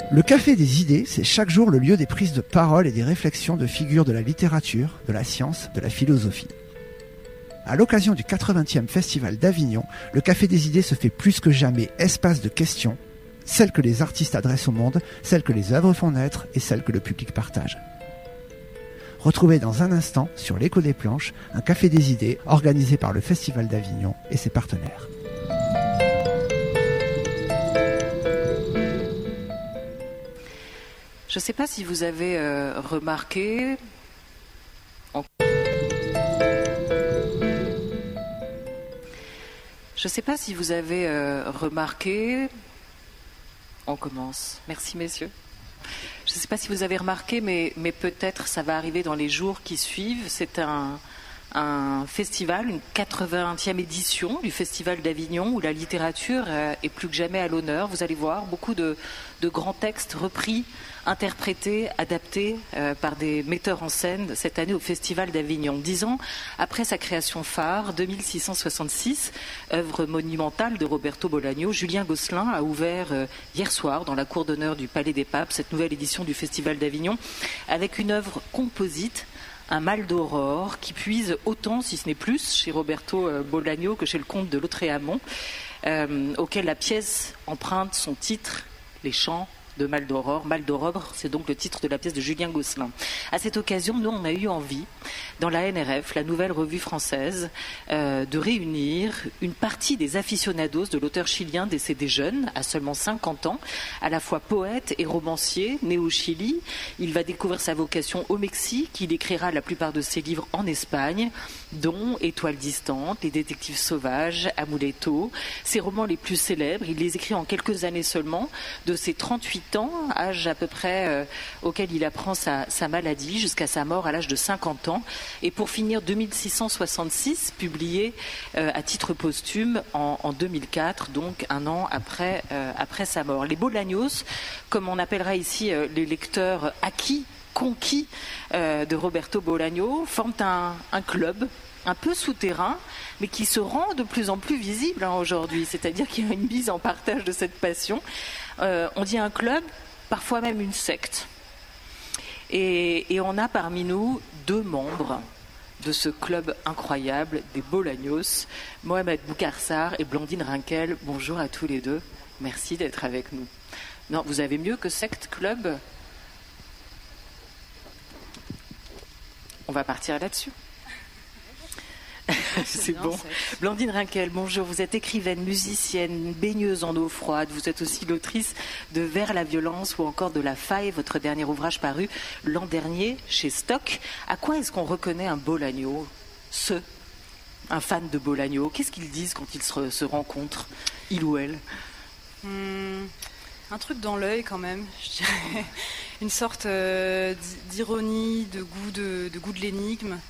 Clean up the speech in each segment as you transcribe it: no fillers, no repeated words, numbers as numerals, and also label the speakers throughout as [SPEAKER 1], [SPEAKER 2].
[SPEAKER 1] Le Café des idées, c'est chaque jour le lieu des prises de parole et des réflexions de figures de la littérature, de la science, de la philosophie. À l'occasion du 80e Festival d'Avignon, le Café des idées se fait plus que jamais espace de questions, celles que les artistes adressent au monde, celles que les œuvres font naître et celles que le public partage. Retrouvez dans un instant, sur l'Écho des Planches, un Café des idées organisé par le Festival d'Avignon et ses partenaires.
[SPEAKER 2] Je ne sais pas si vous avez remarqué... Je ne sais pas si vous avez remarqué... On commence. Merci messieurs. Je ne sais pas si vous avez remarqué, mais peut-être ça va arriver dans les jours qui suivent. C'est un festival, une 80e édition du Festival d'Avignon où la littérature est plus que jamais à l'honneur. Vous allez voir beaucoup de grands textes repris, interprétés, adaptés par des metteurs en scène cette année au Festival d'Avignon. 10 ans après sa création phare, 2666, œuvre monumentale de Roberto Bolaño, Julien Gosselin a ouvert hier soir dans la cour d'honneur du Palais des Papes cette nouvelle édition du Festival d'Avignon avec une œuvre composite, un mal d'aurore qui puise autant, si ce n'est plus, chez Roberto Bolaño que chez le comte de Lautréamont, auquel la pièce emprunte son titre, Les Chants de Mal d'aurore. Mal d'aurore, c'est donc le titre de la pièce de Julien Gosselin. À cette occasion, nous, on a eu envie, dans la NRF, la nouvelle revue française, de réunir une partie des aficionados de l'auteur chilien décédé jeune, à seulement 50 ans, à la fois poète et romancier, né au Chili. Il va découvrir sa vocation au Mexique. Il écrira la plupart de ses livres en Espagne, dont Étoiles distantes, Les détectives sauvages, Amuleto. Ses romans les plus célèbres, il les écrit en quelques années seulement, de ses 38 ans, âge à peu près auquel il apprend sa maladie, jusqu'à sa mort à l'âge de 50 ans. Et pour finir, 2666, publié à titre posthume en 2004, donc un an après sa mort. Les Bolaños, comme on appellera ici les lecteurs acquis, conquis de Roberto Bolaño, forment un club un peu souterrain, mais qui se rend de plus en plus visible aujourd'hui. C'est-à-dire qu'il y a une mise en partage de cette passion. On dit un club, parfois même une secte. Et on a parmi nous 2 membres de ce club incroyable des Bolaños, Mohamed Boukarsar et Blandine Rinkel. Bonjour à tous les deux. Merci d'être avec nous. Non, vous avez mieux que secte, club ? On va partir là-dessus. C'est bon. Blandine Rinkel, bonjour. Vous êtes écrivaine, musicienne, baigneuse en eau froide. Vous êtes aussi l'autrice de Vers la violence ou encore de La Faille, votre dernier ouvrage paru l'an dernier chez Stock. À quoi est-ce qu'on reconnaît un Bolaño, un fan de Bolaño? Qu'est-ce qu'ils disent quand ils se rencontrent, il ou elle?
[SPEAKER 3] Un truc dans l'œil quand même, je dirais. Une sorte d'ironie, de goût de l'énigme.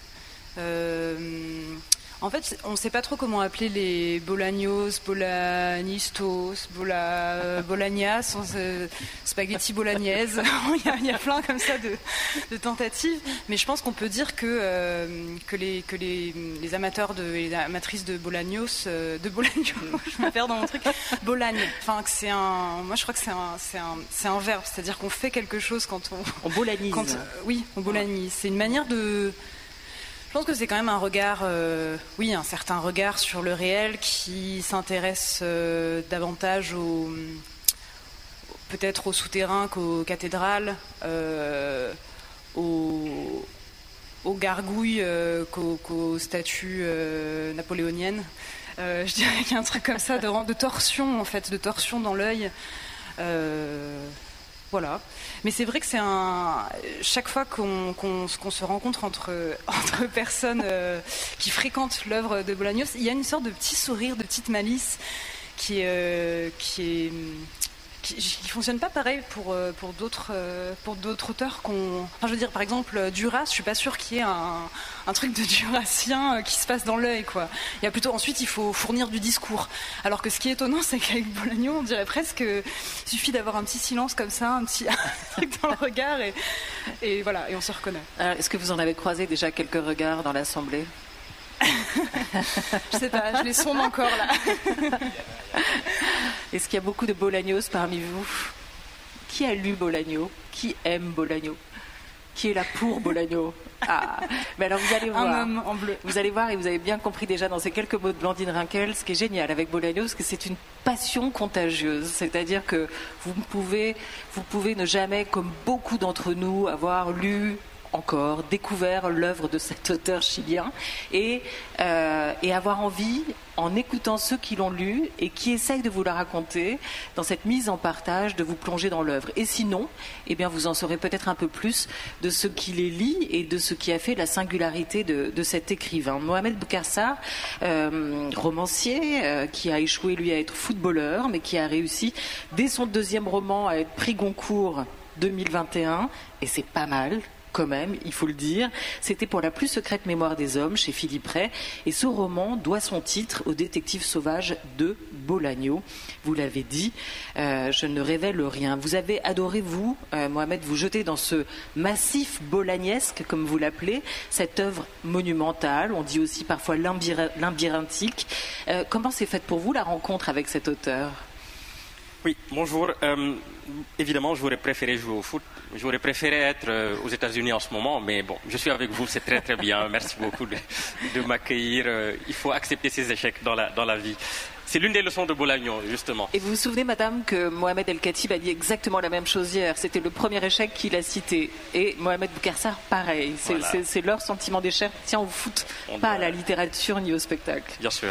[SPEAKER 3] En fait, on ne sait pas trop comment appeler les Bolaños, Bolanistos, Bolagnas, spaghetti bolognaise. Il y a plein comme ça de tentatives. Mais je pense qu'on peut dire que les amateurs et les amatrices de Bolaños, je me perds dans mon truc, Bolagne. Enfin, moi je crois que c'est un verbe, c'est-à-dire qu'on fait quelque chose quand on
[SPEAKER 2] bolanise.
[SPEAKER 3] Oui, on bolanise. C'est une manière de... Je pense que c'est quand même un regard, un certain regard sur le réel qui s'intéresse davantage peut-être au souterrain qu'aux cathédrales, aux gargouilles qu'aux statues napoléoniennes. Je dirais qu'il y a un truc comme ça de torsion en fait, de torsion dans l'œil. Voilà. Mais c'est vrai que chaque fois qu'on se rencontre entre personnes qui fréquentent l'œuvre de Bolaños, il y a une sorte de petit sourire, de petite malice qui fonctionne pas pareil pour d'autres auteurs je veux dire, par exemple, Duras, je suis pas sûre qu'il y ait un truc de Durassien qui se passe dans l'œil, quoi. Il y a plutôt, ensuite, il faut fournir du discours. Alors que ce qui est étonnant, c'est qu'avec Bolaño, on dirait presque il suffit d'avoir un petit silence comme ça, un petit truc dans le regard et voilà, et on se reconnaît.
[SPEAKER 2] Alors, est-ce que vous en avez croisé déjà quelques regards dans l'Assemblée?
[SPEAKER 3] Je sais pas, je les sonde encore là.
[SPEAKER 2] Est-ce qu'il y a beaucoup de Bolaños parmi vous? Qui a lu Bolagno? Qui aime Bolagno? Qui est là pour Bolagno? Ah, mais alors vous allez voir.
[SPEAKER 3] Un homme en bleu.
[SPEAKER 2] Vous allez voir et vous avez bien compris déjà dans ces quelques mots de Blandine Rinkel, ce qui est génial avec Bolagno, c'est que c'est une passion contagieuse. C'est-à-dire que vous pouvez ne jamais, comme beaucoup d'entre nous, avoir lu encore, découvert l'œuvre de cet auteur chilien et avoir envie, en écoutant ceux qui l'ont lu et qui essayent de vous la raconter, dans cette mise en partage, de vous plonger dans l'œuvre. Et sinon, eh bien, vous en saurez peut-être un peu plus de ce qui les lie et de ce qui a fait la singularité de cet écrivain. Mohamed Boukarsar, romancier, qui a échoué, lui, à être footballeur, mais qui a réussi, dès son deuxième roman, à être prix Goncourt 2021, et c'est pas mal. Quand même, il faut le dire, c'était Pour la plus secrète mémoire des hommes chez Philippe Ray, et ce roman doit son titre au détective sauvage de Bolagno. Vous l'avez dit, je ne révèle rien. Vous avez adoré, vous, Mohamed, vous jeter dans ce massif bolagnesque, comme vous l'appelez, cette œuvre monumentale, on dit aussi parfois labyrinthique. Comment s'est faite pour vous la rencontre avec cet auteur ?
[SPEAKER 4] Oui, bonjour. Évidemment, j'aurais préféré jouer au foot. J'aurais préféré être aux États-Unis en ce moment, mais bon, je suis avec vous, c'est très très bien. Merci beaucoup de m'accueillir. Il faut accepter ses échecs dans la vie. C'est l'une des leçons de Bolagno, justement.
[SPEAKER 2] Et vous vous souvenez, madame, que Mohamed El-Khatib a dit exactement la même chose hier. C'était le premier échec qu'il a cité. Et Mohamed Boukarsar, pareil. C'est leur sentiment d'échec. Tiens, au foot, pas à la littérature ni au spectacle.
[SPEAKER 4] Bien sûr.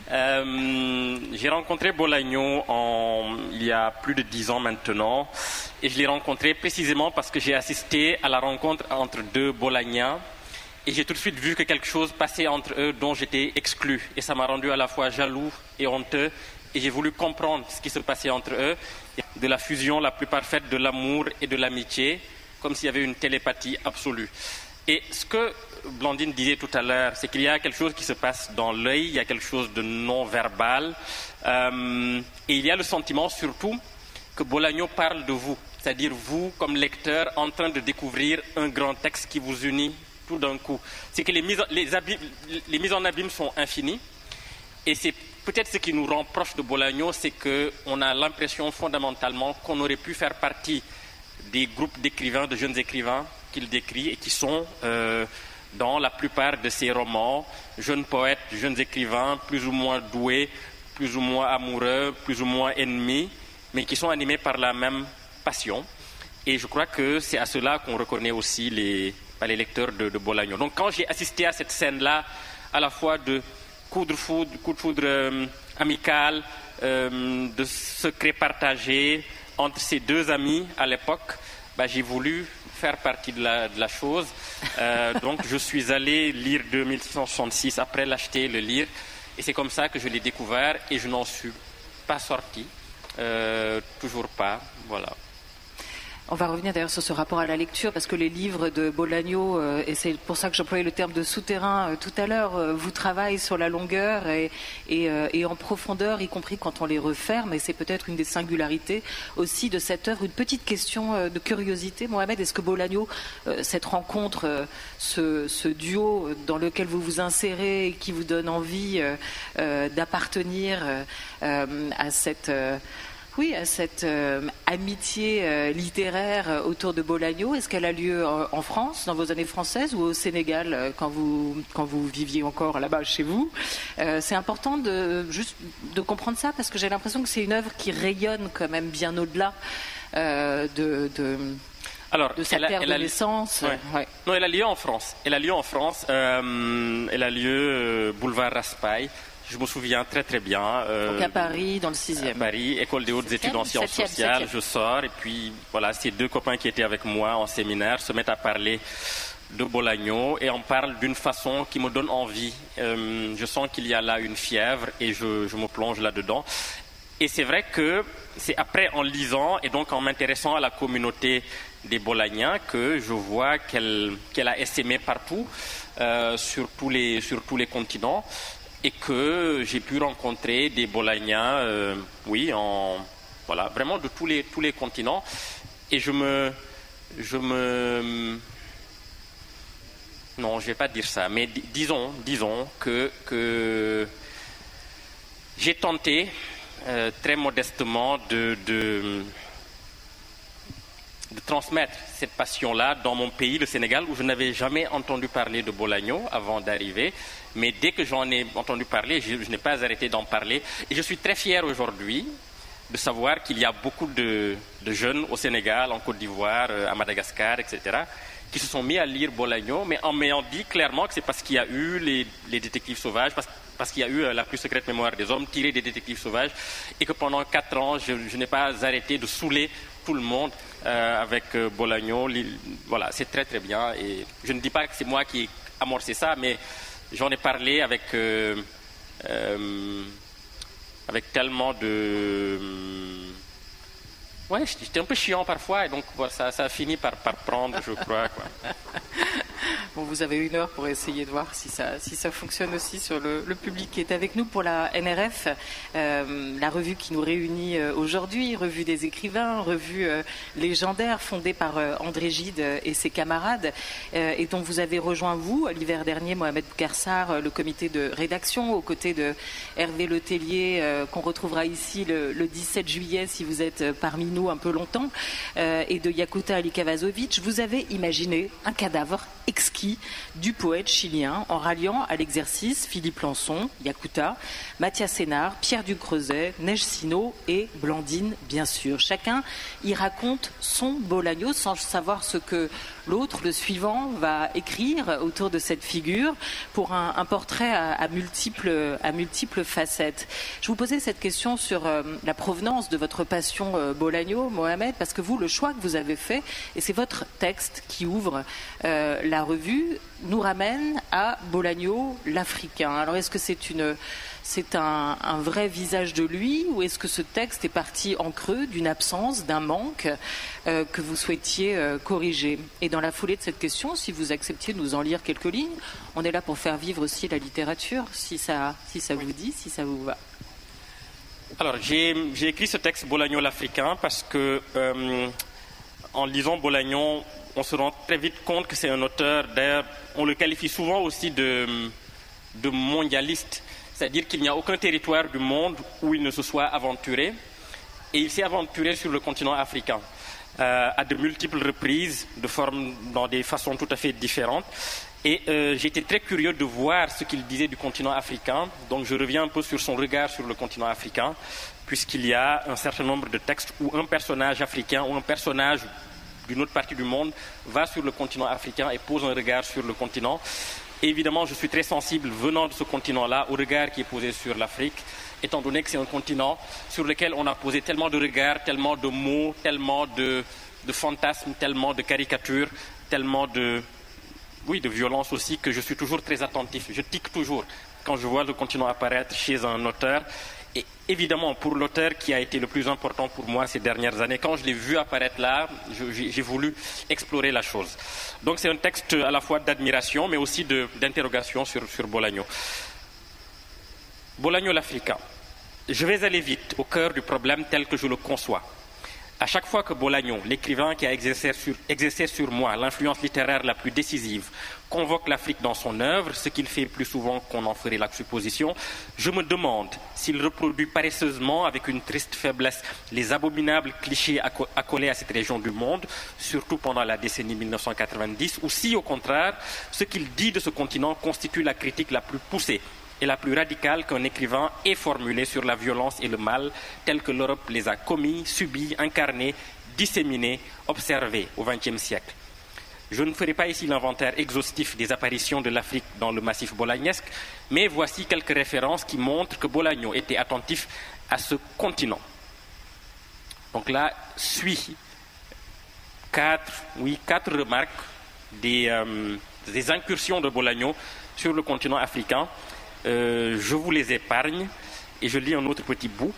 [SPEAKER 4] J'ai rencontré Bolagno il y a plus de 10 ans maintenant. Et je l'ai rencontré précisément parce que j'ai assisté à la rencontre entre deux Bolagnais. Et j'ai tout de suite vu que quelque chose passait entre eux dont j'étais exclu. Et ça m'a rendu à la fois jaloux et honteux. Et j'ai voulu comprendre ce qui se passait entre eux. De la fusion la plus parfaite de l'amour et de l'amitié, comme s'il y avait une télépathie absolue. Et ce que Blandine disait tout à l'heure, c'est qu'il y a quelque chose qui se passe dans l'œil, il y a quelque chose de non-verbal. Et il y a le sentiment surtout que Bolagno parle de vous. C'est-à-dire vous, comme lecteur, en train de découvrir un grand texte qui vous unit tout d'un coup. C'est que les mises en abîme sont infinies. Et c'est peut-être ce qui nous rend proches de Bolagno, c'est qu'on a l'impression fondamentalement qu'on aurait pu faire partie des groupes d'écrivains, de jeunes écrivains qu'il décrit et qui sont dans la plupart de ses romans, jeunes poètes, jeunes écrivains, plus ou moins doués, plus ou moins amoureux, plus ou moins ennemis, mais qui sont animés par la même passion. Et je crois que c'est à cela qu'on reconnaît aussi les lecteurs de Bolagno. Donc quand j'ai assisté à cette scène-là, à la fois de coup de foudre amical, de secrets partagés entre ces deux amis à l'époque, j'ai voulu faire partie de la chose. Donc je suis allé lire 2666 après l'acheter, le lire, et c'est comme ça que je l'ai découvert et je n'en suis pas sorti, toujours pas, voilà.
[SPEAKER 2] On va revenir d'ailleurs sur ce rapport à la lecture, parce que les livres de Bolagno, et c'est pour ça que j'employais le terme de souterrain tout à l'heure, vous travaillent sur la longueur et en profondeur, y compris quand on les referme, et c'est peut-être une des singularités aussi de cette œuvre. Une petite question de curiosité, Mohamed, est-ce que Bolagno, cette rencontre, ce duo dans lequel vous vous insérez et qui vous donne envie d'appartenir à cette... à cette amitié littéraire autour de Bolagno, est-ce qu'elle a lieu en France, dans vos années françaises, ou au Sénégal, quand vous viviez encore là-bas chez vous? C'est important de comprendre ça, parce que j'ai l'impression que c'est une œuvre qui rayonne quand même bien au-delà de sa terre de naissance.
[SPEAKER 4] Ouais. Non, elle a lieu en France. Elle a lieu boulevard Raspail. Je me souviens très très bien.
[SPEAKER 2] Donc à Paris, dans le 6e.
[SPEAKER 4] À Paris, école des hautes études en sciences sociales. Je sors et puis voilà, ces deux copains qui étaient avec moi en séminaire se mettent à parler de Bolagno et on parle d'une façon qui me donne envie. Je sens qu'il y a là une fièvre et je me plonge là-dedans. Et c'est vrai que c'est après en lisant et donc en m'intéressant à la communauté des Bolagnais que je vois qu'elle a essaimé partout, sur tous les continents. Et que j'ai pu rencontrer des Bolagnais, vraiment de tous les continents. Et non, je vais pas dire ça, mais disons que j'ai tenté très modestement transmettre cette passion-là dans mon pays, le Sénégal, où je n'avais jamais entendu parler de Bolagno avant d'arriver. Mais dès que j'en ai entendu parler, je n'ai pas arrêté d'en parler. Et je suis très fier aujourd'hui de savoir qu'il y a beaucoup de jeunes au Sénégal, en Côte d'Ivoire, à Madagascar, etc., qui se sont mis à lire Bolagno, mais en m'ayant dit clairement que c'est parce qu'il y a eu les détectives sauvages, parce qu'il y a eu la plus secrète mémoire des hommes tirée des détectives sauvages, et que pendant 4 ans, je n'ai pas arrêté de saouler tout le monde avec Bolagno. Voilà, c'est très très bien. Et je ne dis pas que c'est moi qui ai amorcé ça, mais j'en ai parlé avec tellement de... Ouais, j'étais un peu chiant parfois, et donc voilà, ça a fini par prendre, je crois, quoi.
[SPEAKER 2] Bon, vous avez 1 heure pour essayer de voir si ça fonctionne aussi sur le public qui est avec nous pour la NRF, la revue qui nous réunit aujourd'hui, revue des écrivains, revue légendaire fondée par André Gide et ses camarades, et dont vous avez rejoint, vous, l'hiver dernier, Mohamed Boukarsar, le comité de rédaction, aux côtés de Hervé Letellier, qu'on retrouvera ici le 17 juillet si vous êtes parmi nous un peu longtemps, et de Yakuta Alikavazovic. Vous avez imaginé un cadavre exquis du poète chilien en ralliant à l'exercice Philippe Lançon, Yakuta, Mathias Sénard, Pierre Ducreuset, Neige Sino et Blandine, bien sûr. Chacun y raconte son Bolagno sans savoir ce que l'autre, le suivant, va écrire autour de cette figure pour un portrait à multiples facettes. Je vous posais cette question sur la provenance de votre passion Bolagno, Mohamed, parce que vous, le choix que vous avez fait, et c'est votre texte qui ouvre la revue, nous ramène à Bolagno, l'Africain. Alors est-ce que c'est un vrai visage de lui, ou est-ce que ce texte est parti en creux d'une absence, d'un manque que vous souhaitiez corriger? Et dans la foulée de cette question, si vous acceptiez de nous en lire quelques lignes, on est là pour faire vivre aussi la littérature, si ça vous dit, si ça vous va.
[SPEAKER 4] Alors, j'ai écrit ce texte Bolagno l'Africain parce que, en lisant Bolagno, on se rend très vite compte que c'est un auteur, d'ailleurs, on le qualifie souvent aussi de mondialiste, c'est-à-dire qu'il n'y a aucun territoire du monde où il ne se soit aventuré, et il s'est aventuré sur le continent africain, à de multiples reprises, dans des façons tout à fait différentes. Et j'étais très curieux de voir ce qu'il disait du continent africain, donc je reviens un peu sur son regard sur le continent africain, puisqu'il y a un certain nombre de textes où un personnage africain ou un personnage d'une autre partie du monde va sur le continent africain et pose un regard sur le continent. Et évidemment, je suis très sensible, venant de ce continent-là, au regard qui est posé sur l'Afrique, étant donné que c'est un continent sur lequel on a posé tellement de regards, tellement de mots, tellement de fantasmes, tellement de caricatures, tellement de violence aussi, que je suis toujours très attentif. Je tique toujours quand je vois le continent apparaître chez un auteur. Et évidemment, pour l'auteur qui a été le plus important pour moi ces dernières années, quand je l'ai vu apparaître là, j'ai voulu explorer la chose. Donc c'est un texte à la fois d'admiration, mais aussi d'interrogation sur Bolagno. Bolagno l'Africain. Je vais aller vite au cœur du problème tel que je le conçois. À chaque fois que Bolagno, l'écrivain qui a exercé sur moi l'influence littéraire la plus décisive, convoque l'Afrique dans son œuvre, ce qu'il fait plus souvent qu'on en ferait la supposition, je me demande s'il reproduit paresseusement, avec une triste faiblesse, les abominables clichés accolés à cette région du monde, surtout pendant la décennie 1990, ou si, au contraire, ce qu'il dit de ce continent constitue la critique la plus poussée et la plus radicale qu'un écrivain ait formulée sur la violence et le mal tels que l'Europe les a commis, subis, incarnés, disséminés, observés au XXe siècle. Je ne ferai pas ici l'inventaire exhaustif des apparitions de l'Afrique dans le massif bolagnesque, mais voici quelques références qui montrent que Bolagno était attentif à ce continent. Donc là, suit quatre remarques des incursions de Bolagno sur le continent africain. Je vous les épargne et je lis un autre petit bout.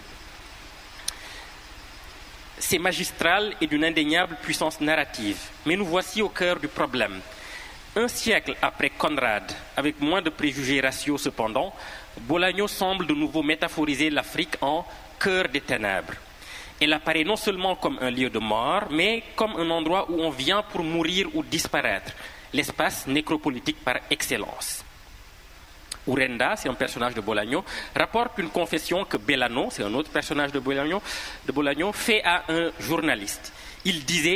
[SPEAKER 4] C'est magistral et d'une indéniable puissance narrative, mais nous voici au cœur du problème. Un siècle après Conrad, avec moins de préjugés raciaux cependant, Bolagno semble de nouveau métaphoriser l'Afrique en cœur des ténèbres. Elle apparaît non seulement comme un lieu de mort, mais comme un endroit où on vient pour mourir ou disparaître, l'espace nécropolitique par excellence. Urenda, c'est un personnage de Bolagno, rapporte une confession que Bellano, c'est un autre personnage de Bolagno, fait à un journaliste. Il disait «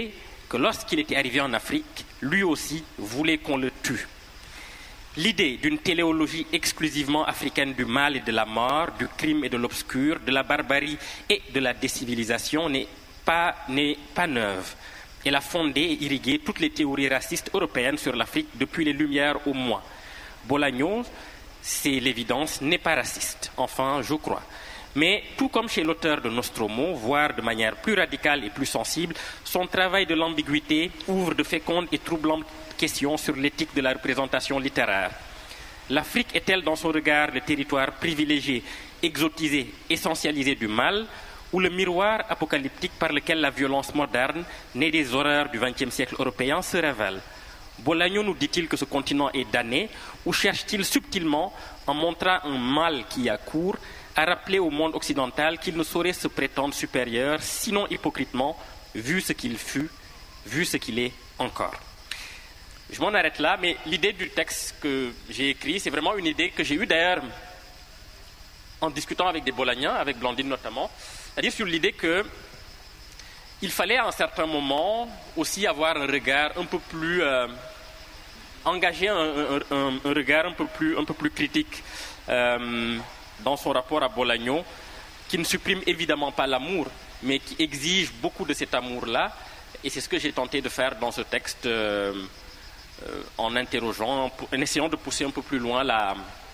[SPEAKER 4] que lorsqu'il était arrivé en Afrique, lui aussi voulait qu'on le tue. L'idée d'une téléologie exclusivement africaine du mal et de la mort, du crime et de l'obscur, de la barbarie et de la décivilisation n'est pas neuve. Elle a fondé et irrigué toutes les théories racistes européennes sur l'Afrique depuis les Lumières au moins. Bolaños, c'est l'évidence, n'est pas raciste, enfin je crois. Mais tout comme chez l'auteur de Nostromo, voire de manière plus radicale et plus sensible, son travail de l'ambiguïté ouvre de fécondes et troublantes questions sur l'éthique de la représentation littéraire. L'Afrique est-elle dans son regard le territoire privilégié, exotisé, essentialisé du mal, ou le miroir apocalyptique par lequel la violence moderne, née des horreurs du XXe siècle européen, se révèle? Bolaños nous dit-il que ce continent est damné, ou cherche-t-il subtilement, en montrant un mal qui accourt, à rappeler au monde occidental qu'il ne saurait se prétendre supérieur, sinon hypocritement, vu ce qu'il fut, vu ce qu'il est encore. Je m'en arrête là, mais l'idée du texte que j'ai écrit, c'est vraiment une idée que j'ai eue d'ailleurs en discutant avec des Bolagnens, avec Blandine notamment, c'est-à-dire sur l'idée qu'il fallait à un certain moment aussi avoir un regard un peu plus engagé, un regard un peu plus critique dans son rapport à Bolaños, qui ne supprime évidemment pas l'amour, mais qui exige beaucoup de cet amour-là, et c'est ce que j'ai tenté de faire dans ce texte en interrogeant, en essayant de pousser un peu plus loin la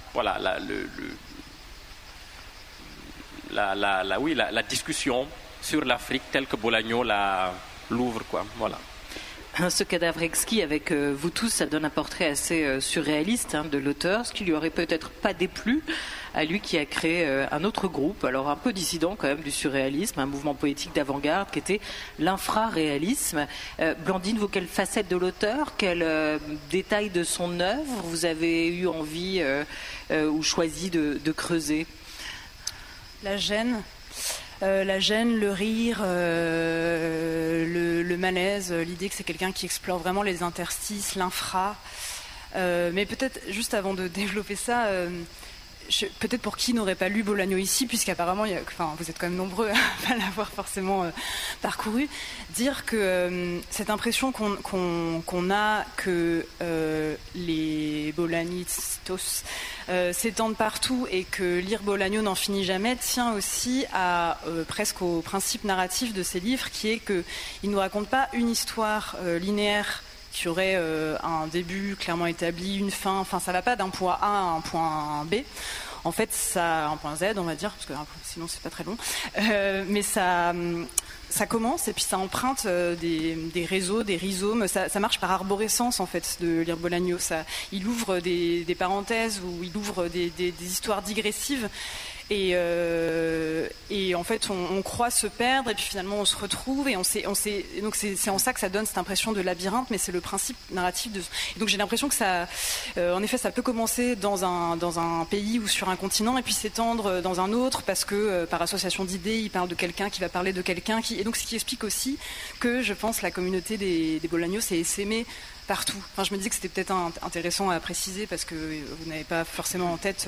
[SPEAKER 4] discussion sur l'Afrique telle que Bolaños l'ouvre, quoi. Voilà.
[SPEAKER 2] Ce cadavre exquis avec vous tous, ça donne un portrait assez surréaliste de l'auteur, ce qui lui aurait peut-être pas déplu à lui qui a créé un autre groupe, alors un peu dissident quand même du surréalisme, un mouvement poétique d'avant-garde qui était l'infraréalisme. Blandine, vous, quelle facette de l'auteur, quel détail de son œuvre vous avez eu envie ou choisi de creuser?
[SPEAKER 3] La gêne, le rire, le malaise, l'idée que c'est quelqu'un qui explore vraiment les interstices, l'infra. Mais peut-être, juste avant de développer ça, peut-être pour qui n'aurait pas lu Bolaños ici, puisqu'apparemment, vous êtes quand même nombreux à pas l'avoir forcément parcouru, dire que cette impression qu'on a que les bolanistos s'étendent partout et que lire Bolaños n'en finit jamais tient aussi presque au principe narratif de ces livres, qui est qu'il ne nous raconte pas une histoire linéaire qui aurait un début clairement établi, une fin, ça va pas d'un point A à un point B. En fait, ça, un point Z, on va dire, parce que sinon c'est pas très long. Mais ça commence et puis ça emprunte des réseaux, des rhizomes. Ça marche par arborescence en fait de lire Bolaños. Il ouvre des parenthèses ou il ouvre des histoires digressives. Et en fait, on croit se perdre et puis finalement on se retrouve et donc c'est en ça que ça donne cette impression de labyrinthe, mais c'est le principe narratif et donc j'ai l'impression que ça, en effet, ça peut commencer dans un pays ou sur un continent et puis s'étendre dans un autre parce que par association d'idées, il parle de quelqu'un qui va parler de quelqu'un et donc ce qui explique aussi que je pense la communauté des Bolaños est essaimée partout. Je me disais que c'était peut-être intéressant à préciser parce que vous n'avez pas forcément en tête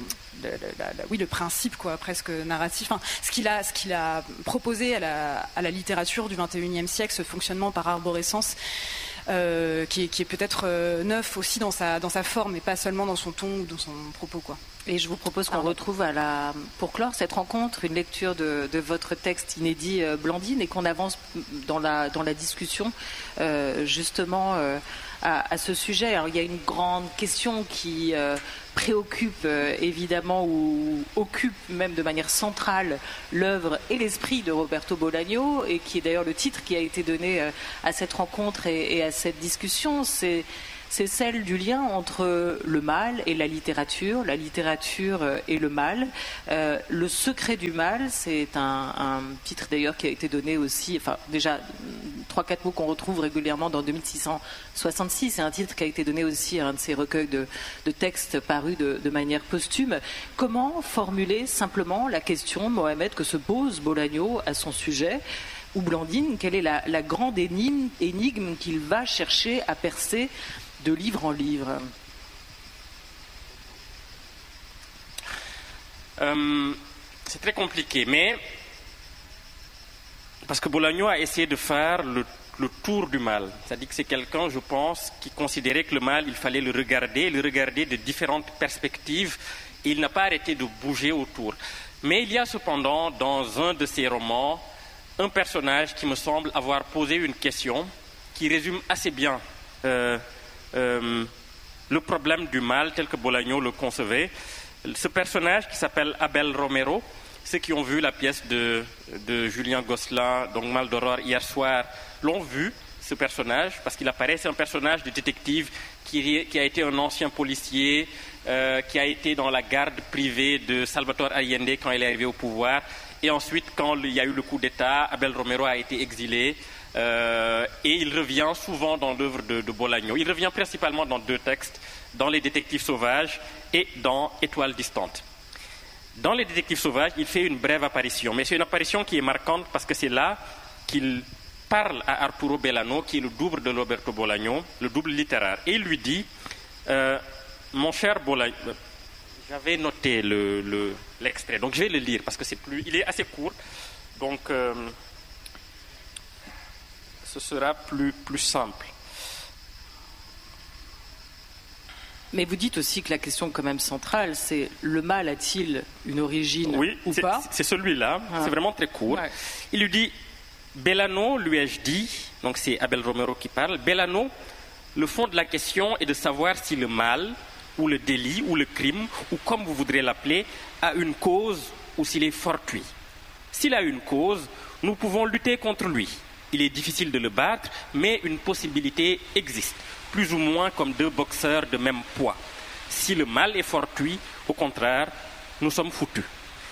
[SPEAKER 3] le principe presque narratif. Ce qu'il a proposé à la littérature du XXIe siècle, ce fonctionnement par arborescence, qui est peut-être neuf aussi dans sa forme et pas seulement dans son ton ou dans son propos,
[SPEAKER 2] Et je vous propose qu'on retrouve pour clore cette rencontre une lecture de votre texte inédit, Blandine, et qu'on avance dans la discussion justement à ce sujet. Alors, il y a une grande question qui préoccupe évidemment ou occupe même de manière centrale l'œuvre et l'esprit de Roberto Bolaños, et qui est d'ailleurs le titre qui a été donné à cette rencontre et à cette discussion. C'est celle du lien entre le mal et la littérature et le mal. Le secret du mal, c'est un titre d'ailleurs qui a été donné aussi, déjà 3-4 mots qu'on retrouve régulièrement dans 2666, c'est un titre qui a été donné aussi à un de ces recueils de textes parus de manière posthume. Comment formuler simplement la question, Mohamed, que se pose Bolaños à son sujet, ou Blandine, quelle est la grande énigme qu'il va chercher à percer de livre en livre?
[SPEAKER 4] C'est très compliqué, mais parce que Bolagno a essayé de faire le tour du mal. C'est-à-dire que c'est quelqu'un, je pense, qui considérait que le mal, il fallait le regarder de différentes perspectives, et il n'a pas arrêté de bouger autour. Mais il y a cependant, dans un de ses romans, un personnage qui me semble avoir posé une question qui résume assez bien le problème du mal tel que Bolagno le concevait. Ce personnage qui s'appelle Abel Romero, ceux qui ont vu la pièce de Julien Gosselin, donc Mal d'Aurore, hier soir, l'ont vu, ce personnage, parce qu'il apparaît, c'est un personnage de détective qui a été un ancien policier, qui a été dans la garde privée de Salvatore Allende quand il est arrivé au pouvoir. Et ensuite, quand il y a eu le coup d'État, Abel Romero a été exilé. Et il revient souvent dans l'œuvre de Bolagno. Il revient principalement dans 2 textes, dans Les Détectives Sauvages et dans Étoiles distantes. Dans Les Détectives Sauvages, il fait une brève apparition, mais c'est une apparition qui est marquante parce que c'est là qu'il parle à Arturo Belano, qui est le double de Roberto Bolagno, le double littéraire. Et il lui dit, mon cher Bolagno, j'avais noté l'extrait, donc je vais le lire parce que il est assez court, donc ce sera plus simple.
[SPEAKER 2] Mais vous dites aussi que la question quand même centrale, c'est le mal a-t-il une origine ou pas ?
[SPEAKER 4] C'est celui-là, c'est vraiment très court. Ouais. Il lui dit, Belano, lui ai-je dit, donc c'est Abel Romero qui parle, Belano, le fond de la question est de savoir si le mal, ou le délit, ou le crime, ou comme vous voudrez l'appeler, a une cause ou s'il est fortuit. S'il a une cause, nous pouvons lutter contre lui. Il est difficile de le battre, mais une possibilité existe, plus ou moins comme 2 boxeurs de même poids. Si le mal est fortuit, au contraire, nous sommes foutus.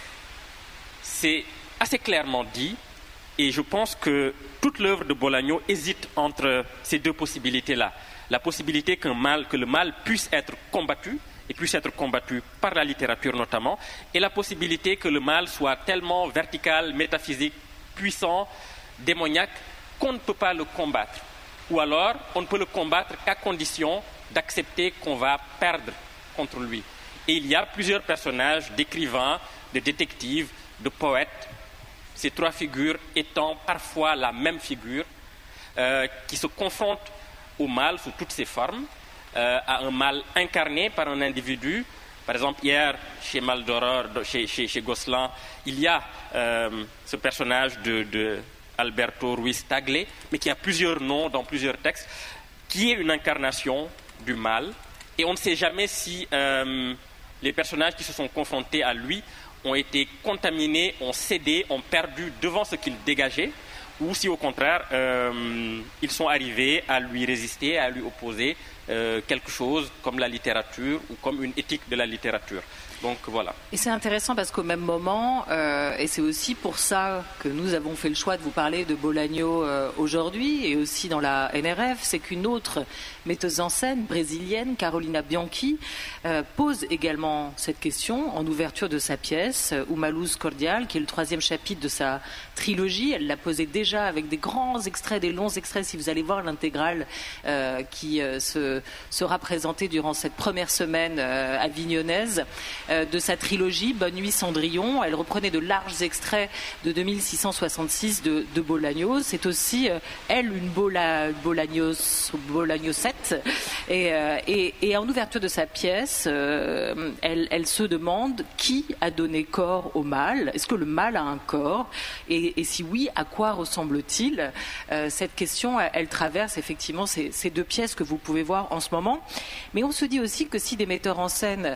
[SPEAKER 4] C'est assez clairement dit, et je pense que toute l'œuvre de Bolagno hésite entre ces 2 possibilités-là. La possibilité que le mal puisse être combattu, et puisse être combattu par la littérature notamment, et la possibilité que le mal soit tellement vertical, métaphysique, puissant, démoniaque, qu'on ne peut pas le combattre. Ou alors, on ne peut le combattre qu'à condition d'accepter qu'on va perdre contre lui. Et il y a plusieurs personnages d'écrivains, de détectives, de poètes, ces 3 figures étant parfois la même figure, qui se confrontent au mal sous toutes ses formes, à un mal incarné par un individu. Par exemple, hier, chez Mal d'Aurore, chez Gosselin, il y a ce personnage de Alberto Ruiz Tagle, mais qui a plusieurs noms dans plusieurs textes, qui est une incarnation du mal. Et on ne sait jamais si les personnages qui se sont confrontés à lui ont été contaminés, ont cédé, ont perdu devant ce qu'il dégageait, ou si au contraire, ils sont arrivés à lui résister, à lui opposer quelque chose comme la littérature ou comme une éthique de la littérature. Donc voilà.
[SPEAKER 2] Et c'est intéressant parce qu'au même moment, et c'est aussi pour ça que nous avons fait le choix de vous parler de Bolagno aujourd'hui et aussi dans la NRF, c'est qu'une autre metteuse en scène brésilienne, Carolina Bianchi, pose également cette question en ouverture de sa pièce Uma Luz Cordial, qui est le 3e chapitre de sa trilogie. Elle l'a posé déjà avec des grands extraits, des longs extraits, si vous allez voir l'intégrale qui sera présentée durant cette première semaine avignonnaise de sa trilogie Bonne nuit Cendrillon. Elle reprenait de larges extraits de 2666 de Bolagno. C'est aussi elle une Bolagno 7 et en ouverture de sa pièce elle se demande qui a donné corps au mal. Est-ce que le mal a un corps et si oui, à quoi ressemble-t-il? Cette question elle traverse effectivement ces 2 pièces que vous pouvez voir en ce moment, mais on se dit aussi que si des metteurs en scène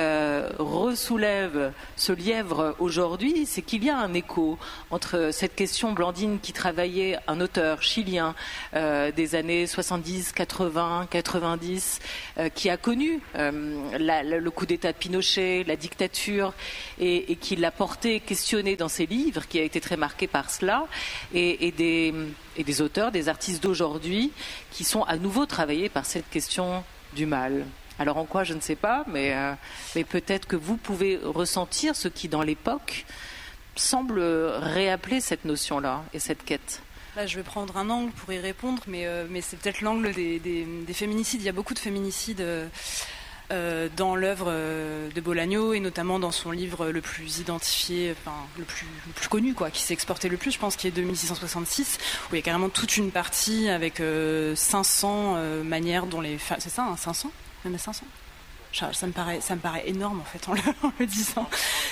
[SPEAKER 2] ressoulève ce lièvre aujourd'hui, c'est qu'il y a un écho entre cette question, Blandine, qui travaillait, un auteur chilien des années 70, 80, 90, qui a connu le coup d'État de Pinochet, la dictature, et qui l'a porté, questionné dans ses livres, qui a été très marqué par cela, et des auteurs, des artistes d'aujourd'hui, qui sont à nouveau travaillés par cette question du mal. Alors en quoi, je ne sais pas, mais peut-être que vous pouvez ressentir ce qui, dans l'époque, semble réappeler cette notion-là et cette quête.
[SPEAKER 3] Là, je vais prendre un angle pour y répondre, mais c'est peut-être l'angle des féminicides. Il y a beaucoup de féminicides dans l'œuvre de Bolaño et notamment dans son livre le plus identifié, enfin le plus connu, quoi, qui s'est exporté le plus, je pense, qui est 2666, où il y a carrément toute une partie avec 500 manières dont les femmes, c'est ça, hein, 500, même 500. Ça me paraît énorme en fait en le disant.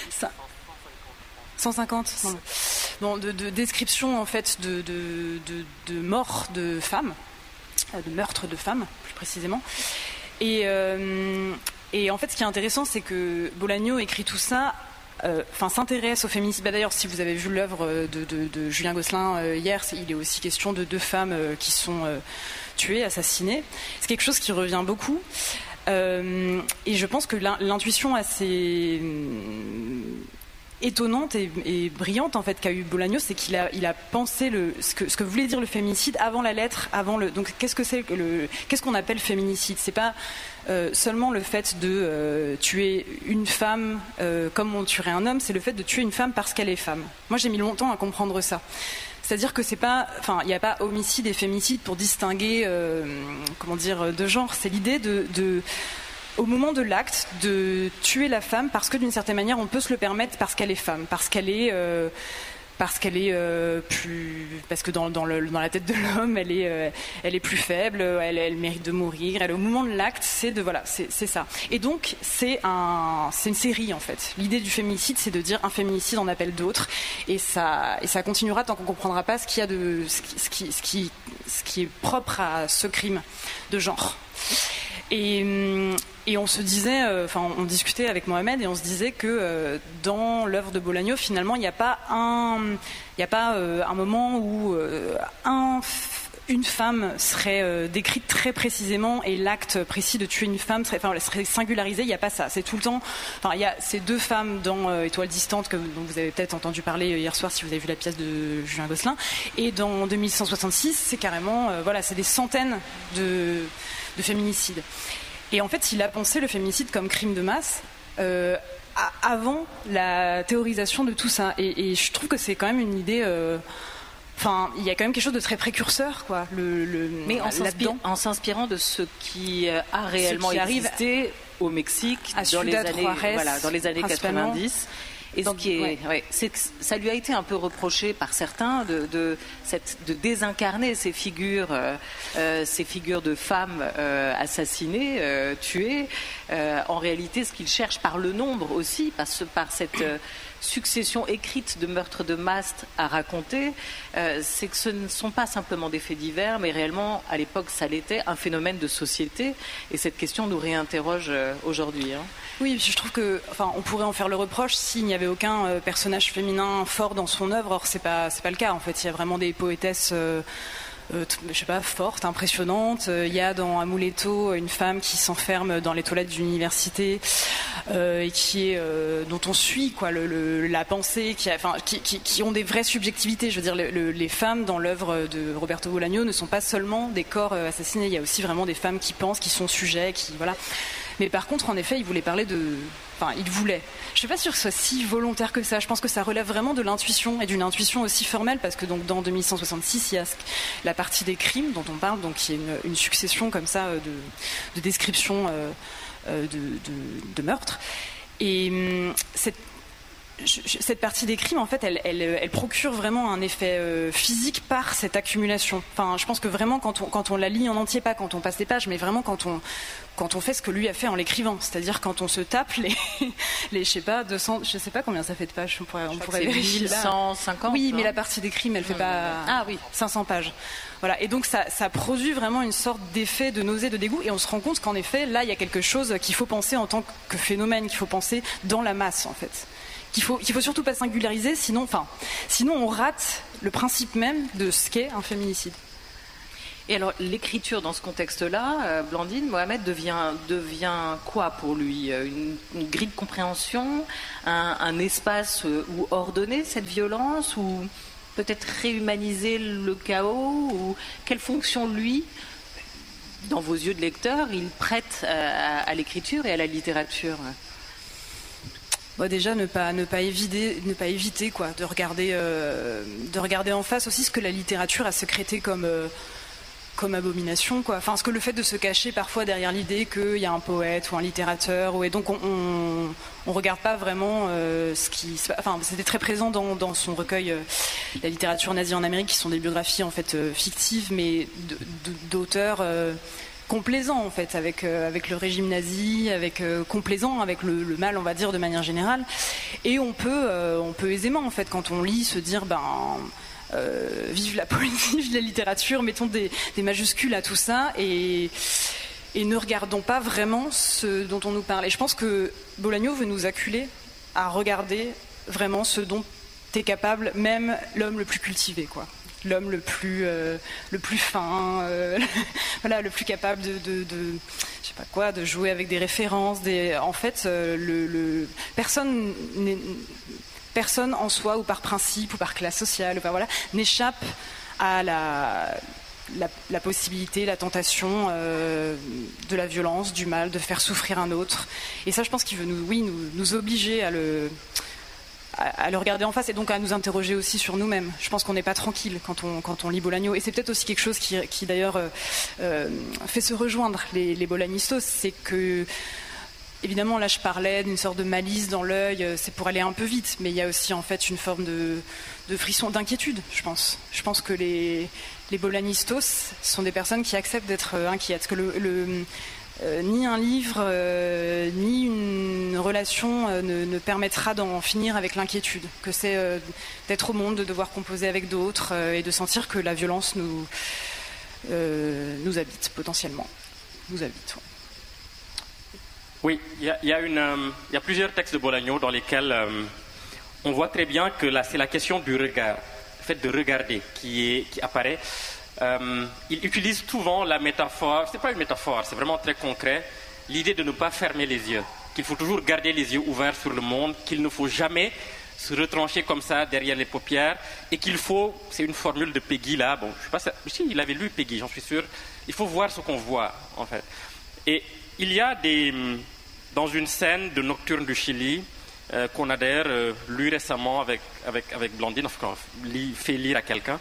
[SPEAKER 3] 150. Non. Bon, de description en fait de morts de femmes, de meurtres de femmes plus précisément. Et en fait, ce qui est intéressant, c'est que Bolaño écrit tout ça, s'intéresse au féminisme. D'ailleurs, si vous avez vu l'œuvre de Julien Gosselin hier, il est aussi question de 2 femmes qui sont tuées, assassinées. C'est quelque chose qui revient beaucoup. Et je pense que l'intuition assez étonnante et brillante en fait qu'a eu Bolaño, c'est qu'il a pensé ce que voulait dire le féminicide avant la lettre, donc qu'est-ce qu'on appelle féminicide? C'est pas seulement le fait de tuer une femme comme on tuerait un homme, c'est le fait de tuer une femme parce qu'elle est femme. Moi j'ai mis longtemps à comprendre ça. C'est-à-dire que il n'y a pas homicide et féminicide pour distinguer de genre. C'est l'idée au moment de l'acte, de tuer la femme parce que d'une certaine manière on peut se le permettre parce qu'elle est femme, parce que dans la tête de l'homme elle est plus faible, elle mérite de mourir. Au moment de l'acte, c'est ça. Et donc c'est une série en fait. L'idée du féminicide, c'est de dire un féminicide en appelle d'autres, et ça continuera tant qu'on comprendra pas ce qui est propre à ce crime de genre. Et on se disait, on discutait avec Mohamed et on se disait que dans l'œuvre de Bolaño, finalement, il n'y a pas un moment où une femme serait décrite très précisément et l'acte précis de tuer une femme serait singularisé. Il n'y a pas ça. C'est tout le temps. Il y a ces 2 femmes dans Étoile distante dont vous avez peut-être entendu parler hier soir si vous avez vu la pièce de Julien Gosselin. Et dans 2166, c'est carrément, c'est des centaines de féminicides. Et en fait, il a pensé le féminicide comme crime de masse avant la théorisation de tout ça. Et je trouve que c'est quand même une idée. Il y a quand même quelque chose de très précurseur, quoi.
[SPEAKER 2] Mais en s'inspirant de ce qui a réellement existé au Mexique dans les années 90. Et donc, c'est que ça lui a été un peu reproché par certains de désincarner ces figures de femmes assassinées, tuées. En réalité, ce qu'il cherche par le nombre aussi, par cette succession écrite de meurtres de masse à raconter, c'est que ce ne sont pas simplement des faits divers, mais réellement, à l'époque, ça l'était, un phénomène de société. Et cette question nous réinterroge aujourd'hui.
[SPEAKER 3] Oui, je trouve que, on pourrait en faire le reproche s'il n'y avait aucun personnage féminin fort dans son œuvre. Or, c'est pas le cas. En fait, il y a vraiment des poétesses, fortes, impressionnantes. Il y a dans Amuleto une femme qui s'enferme dans les toilettes d'une université et dont on suit la pensée, qui ont des vraies subjectivités. Je veux dire, les femmes dans l'œuvre de Roberto Bolaño ne sont pas seulement des corps assassinés. Il y a aussi vraiment des femmes qui pensent, qui sont sujets, Mais par contre, en effet, il voulait parler il voulait. Je ne suis pas sûre que ce soit si volontaire que ça. Je pense que ça relève vraiment de l'intuition, et d'une intuition aussi formelle, parce que donc, dans 2166, il y a la partie des crimes dont on parle, donc qui est une succession comme ça de descriptions de meurtres. Et cette partie des crimes, en fait, elle procure vraiment un effet physique par cette accumulation. Je pense que vraiment, quand on la lit en entier, pas quand on passe les pages, mais vraiment quand on fait ce que lui a fait en l'écrivant, c'est-à-dire quand on se tape les 200, je sais pas combien ça fait de pages, on pourrait vérifier.
[SPEAKER 2] 1150.
[SPEAKER 3] Oui, mais la partie des crimes, elle fait pas 500 pages. Voilà, et donc ça produit vraiment une sorte d'effet de nausée, de dégoût, et on se rend compte qu'en effet, là, il y a quelque chose qu'il faut penser en tant que phénomène, qu'il faut penser dans la masse, en fait. Qu'il faut surtout pas singulariser, sinon on rate le principe même de ce qu'est un féminicide.
[SPEAKER 2] Et alors, l'écriture dans ce contexte-là, Blandine, Mohamed devient quoi pour lui? Une grille de compréhension, un espace où ordonner cette violence, ou peut-être réhumaniser le chaos, ou quelle fonction, lui, dans vos yeux de lecteur, il prête à l'écriture et à la littérature?
[SPEAKER 3] Déjà, ne pas éviter de regarder en face aussi ce que la littérature a sécrété comme comme abomination, quoi. Enfin, parce que le fait de se cacher parfois derrière l'idée qu'il y a un poète ou un littérateur, et donc on regarde pas vraiment ce qui. Enfin, c'était très présent dans son recueil La littérature nazie en Amérique, qui sont des biographies en fait fictives, mais d'auteurs complaisants en fait avec le régime nazi, complaisants avec le mal, on va dire, de manière générale. Et on peut aisément en fait, quand on lit, se dire vive la poésie, vive la littérature, mettons des majuscules à tout ça et ne regardons pas vraiment ce dont on nous parle. Et je pense que Bolaño veut nous acculer à regarder vraiment ce dont est capable même l'homme le plus cultivé, quoi. L'homme le plus fin, voilà, le plus capable de je sais pas quoi, de jouer avec des références. En fait, personne en soi ou par principe ou par classe sociale, enfin, voilà, n'échappe à la possibilité, la tentation de la violence, du mal, de faire souffrir un autre. Et ça, je pense qu'il veut nous obliger à le regarder en face et donc à nous interroger aussi sur nous-mêmes. Je pense qu'on n'est pas tranquille quand on lit Bolaño. Et c'est peut-être aussi quelque chose qui d'ailleurs fait se rejoindre les bolañistos, c'est que évidemment, là, je parlais d'une sorte de malice dans l'œil, c'est pour aller un peu vite, mais il y a aussi en fait une forme de frisson, d'inquiétude, je pense. Je pense que les bolañistos sont des personnes qui acceptent d'être inquiètes, que ni un livre, ni une relation ne permettra d'en finir avec l'inquiétude, que c'est d'être au monde, de devoir composer avec d'autres et de sentir que la violence nous habite potentiellement. Nous habite, ouais.
[SPEAKER 4] Oui, il y a plusieurs textes de Bolaño dans lesquels on voit très bien que c'est la question du regard, le fait de regarder qui apparaît. Il utilise souvent la métaphore, c'est pas une métaphore, c'est vraiment très concret, l'idée de ne pas fermer les yeux, qu'il faut toujours garder les yeux ouverts sur le monde, qu'il ne faut jamais se retrancher comme ça derrière les paupières, et qu'il faut, c'est une formule de Peggy là, bon, je sais pas si il avait lu Peggy, j'en suis sûr, il faut voir ce qu'on voit en fait. Et il y a dans une scène de Nocturne du Chili qu'on a d'ailleurs lu récemment avec Blandine, enfin, fait lire à quelqu'un.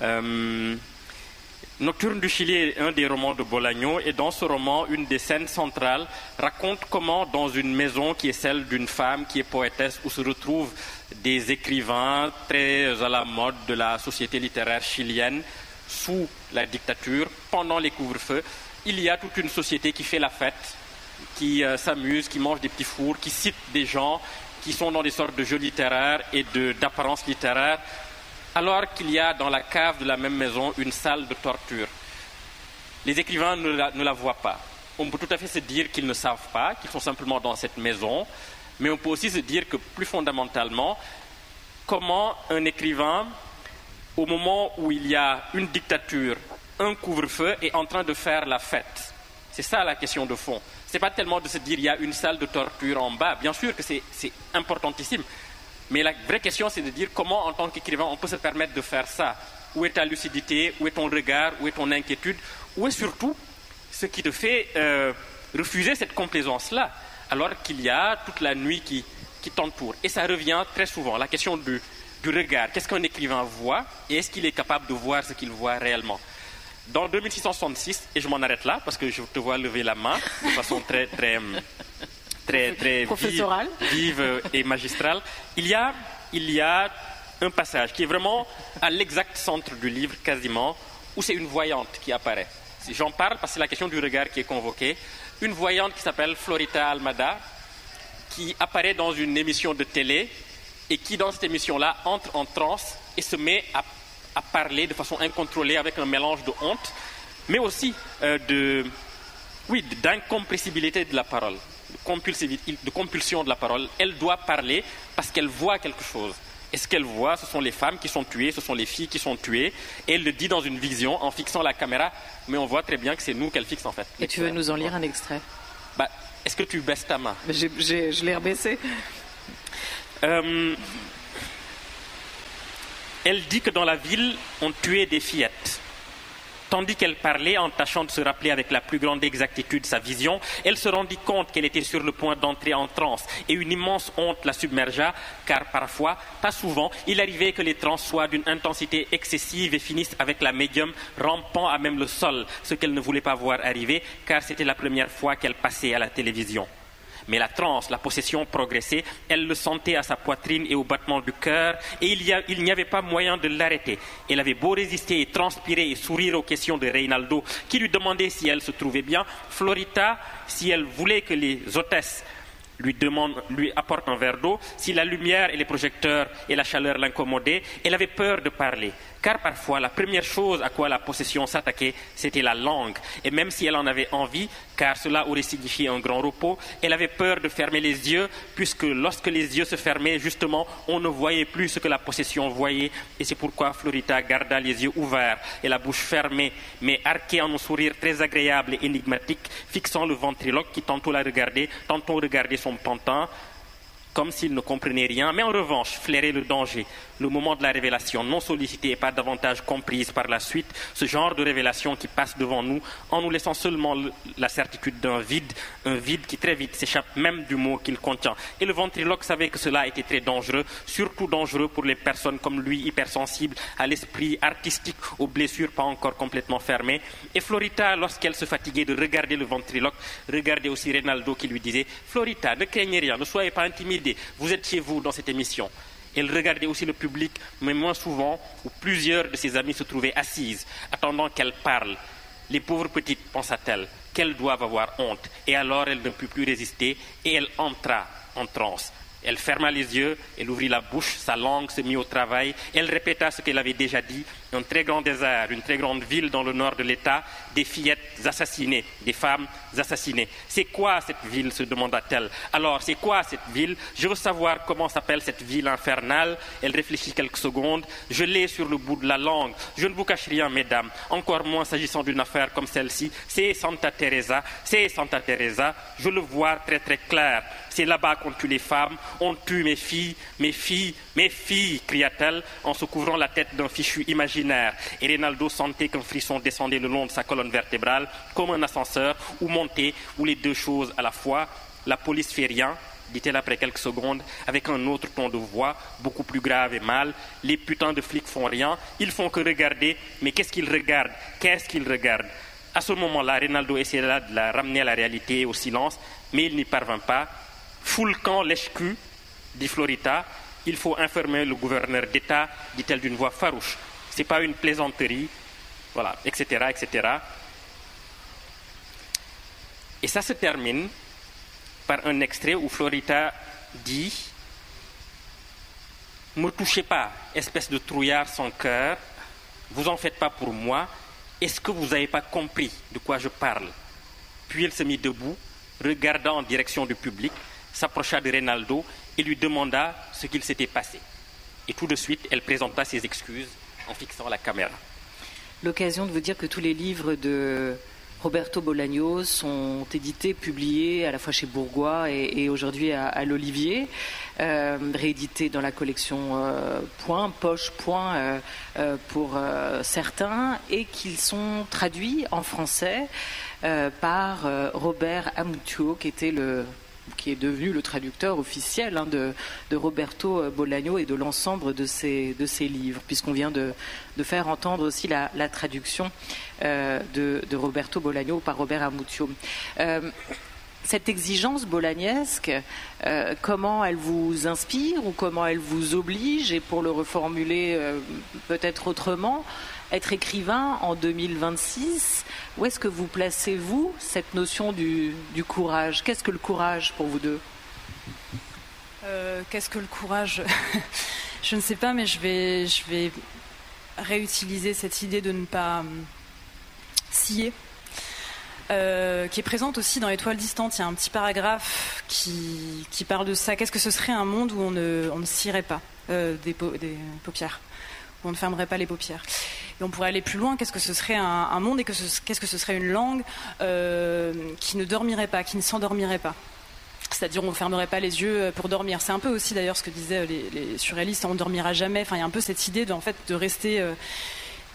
[SPEAKER 4] Nocturne du Chili est un des romans de Bolaño et dans ce roman, une des scènes centrales raconte comment dans une maison qui est celle d'une femme qui est poétesse où se retrouvent des écrivains très à la mode de la société littéraire chilienne sous la dictature, pendant les couvre-feux, il y a toute une société qui fait la fête, qui s'amuse, qui mange des petits fours, qui cite des gens qui sont dans des sortes de jeux littéraires et d'apparence littéraire, alors qu'il y a dans la cave de la même maison une salle de torture. Les écrivains ne la voient pas. On peut tout à fait se dire qu'ils ne savent pas, qu'ils sont simplement dans cette maison, mais on peut aussi se dire que plus fondamentalement, comment un écrivain, au moment où il y a une dictature, un couvre-feu, est en train de faire la fête. C'est ça la question de fond. Ce n'est pas tellement de se dire qu'il y a une salle de torture en bas. Bien sûr que c'est importantissime. Mais la vraie question, c'est de dire comment, en tant qu'écrivain, on peut se permettre de faire ça. Où est ta lucidité? Où est ton regard? Où est ton inquiétude? Où est surtout ce qui te fait refuser cette complaisance-là, alors qu'il y a toute la nuit qui t'entoure? Et ça revient très souvent, la question du regard. Qu'est-ce qu'un écrivain voit? Et est-ce qu'il est capable de voir ce qu'il voit réellement? Dans 2666, et je m'en arrête là, parce que je te vois lever la main de façon très vive et magistrale, il y a un passage qui est vraiment à l'exact centre du livre, quasiment, où c'est une voyante qui apparaît. J'en parle parce que c'est la question du regard qui est convoquée. Une voyante qui s'appelle Florita Almada, qui apparaît dans une émission de télé et qui, dans cette émission-là, entre en transe et se met à parler de façon incontrôlée avec un mélange de honte, mais aussi d'incompressibilité de la parole, de compulsion de la parole. Elle doit parler parce qu'elle voit quelque chose. Et ce qu'elle voit, ce sont les femmes qui sont tuées, ce sont les filles qui sont tuées. Et elle le dit dans une vision en fixant la caméra, mais on voit très bien que c'est nous qu'elle fixe en fait.
[SPEAKER 2] Et tu veux nous en lire un extrait?
[SPEAKER 4] Est-ce que tu baisses ta main?
[SPEAKER 2] Je l'ai rebaissée.
[SPEAKER 4] Elle dit que dans la ville, on tuait des fillettes. Tandis qu'elle parlait, en tâchant de se rappeler avec la plus grande exactitude sa vision, elle se rendit compte qu'elle était sur le point d'entrer en transe et une immense honte la submergea, car parfois, pas souvent, il arrivait que les transes soient d'une intensité excessive et finissent avec la médium rampant à même le sol, ce qu'elle ne voulait pas voir arriver, car c'était la première fois qu'elle passait à la télévision. Mais la transe, la possession progressait, elle le sentait à sa poitrine et au battement du cœur, et il n'y avait pas moyen de l'arrêter. Elle avait beau résister et transpirer et sourire aux questions de Reynaldo, qui lui demandait si elle se trouvait bien. Florita, si elle voulait que les hôtesses lui apportent un verre d'eau, si la lumière et les projecteurs et la chaleur l'incommodaient, elle avait peur de parler. Car parfois, la première chose à quoi la possession s'attaquait, c'était la langue. Et même si elle en avait envie, car cela aurait signifié un grand repos, elle avait peur de fermer les yeux, puisque lorsque les yeux se fermaient, justement, on ne voyait plus ce que la possession voyait. Et c'est pourquoi Florita garda les yeux ouverts et la bouche fermée, mais arquée en un sourire très agréable et énigmatique, fixant le ventriloque qui tantôt la regardait, tantôt regardait son pantin, comme s'il ne comprenait rien, mais en revanche flairait le danger. Le moment de la révélation non sollicitée et pas davantage comprise par la suite, ce genre de révélation qui passe devant nous en nous laissant seulement la certitude d'un vide, un vide qui très vite s'échappe même du mot qu'il contient. Et le ventriloque savait que cela était très dangereux, surtout dangereux pour les personnes comme lui, hypersensibles à l'esprit artistique, aux blessures pas encore complètement fermées. Et Florita, lorsqu'elle se fatiguait de regarder le ventriloque, regardait aussi Reynaldo qui lui disait « Florita, ne craignez rien, ne soyez pas intimidée, vous êtes chez vous dans cette émission ». Elle regardait aussi le public, mais moins souvent, où plusieurs de ses amies se trouvaient assises, attendant qu'elle parle. Les pauvres petites, pensa-t-elle, qu'elles doivent avoir honte. Et alors elle ne put plus résister, et elle entra en transe. Elle ferma les yeux, elle ouvrit la bouche, sa langue se mit au travail, elle répéta ce qu'elle avait déjà dit, un très grand désert, une très grande ville dans le nord de l'État, des fillettes assassinées, des femmes assassinées. C'est quoi cette ville, se demanda-t-elle. Alors, c'est quoi cette ville? Je veux savoir comment s'appelle cette ville infernale. Elle réfléchit quelques secondes. Je l'ai sur le bout de la langue. Je ne vous cache rien, mesdames, encore moins s'agissant d'une affaire comme celle-ci. C'est Santa Teresa, je le vois très très clair. C'est là-bas qu'on tue les femmes, on tue mes filles, cria-t-elle en se couvrant la tête d'un fichu imaginaire. Et Reynaldo sentait qu'un frisson descendait le long de sa colonne vertébrale, comme un ascenseur, ou montait, ou les deux choses à la fois. La police fait rien, dit-elle après quelques secondes, avec un autre ton de voix, beaucoup plus grave et mâle. Les putains de flics font rien, ils font que regarder, mais qu'est-ce qu'ils regardent? À ce moment-là, Reynaldo essaiera de la ramener à la réalité et au silence, mais il n'y parvint pas. Foule camp lèche-cul, dit Florita, il faut informer le gouverneur d'État, dit-elle d'une voix farouche. C'est pas une plaisanterie, voilà, etc., etc. Et ça se termine par un extrait où Florita dit « Ne me touchez pas, espèce de trouillard sans cœur, vous en faites pas pour moi, est-ce que vous n'avez pas compris de quoi je parle ?» Puis elle se mit debout, regarda en direction du public, s'approcha de Reynaldo et lui demanda ce qu'il s'était passé. Et tout de suite, elle présenta ses excuses en fixant la caméra.
[SPEAKER 2] L'occasion de vous dire que tous les livres de Roberto Bolaños sont édités, publiés à la fois chez Bourgois et aujourd'hui à l'Olivier, réédités dans la collection Poche pour certains, et qu'ils sont traduits en français par Robert Amutuo, qui est devenu le traducteur officiel de Roberto Bolaño et de l'ensemble de ses livres, puisqu'on vient de faire entendre aussi la traduction de Roberto Bolaño par Robert Amutuo. Cette exigence bolagnesque, comment elle vous inspire ou comment elle vous oblige? Et pour le reformuler peut-être autrement, être écrivain en 2026, où est-ce que vous placez-vous cette notion du courage? Qu'est-ce que le courage pour vous deux?
[SPEAKER 3] Qu'est-ce que le courage? Je ne sais pas, mais je vais réutiliser cette idée de ne pas scier, qui est présente aussi dans Étoiles distantes. Il y a un petit paragraphe qui parle de ça. Qu'est-ce que ce serait un monde où on ne scierait pas des paupières, où on ne fermerait pas les paupières? Et on pourrait aller plus loin. Qu'est-ce que ce serait un monde, et qu'est-ce que ce serait une langue qui ne dormirait pas, qui ne s'endormirait pas? C'est-à-dire on ne fermerait pas les yeux pour dormir. C'est un peu aussi d'ailleurs ce que disaient les surréalistes, on ne dormira jamais. Enfin, il y a un peu cette idée de rester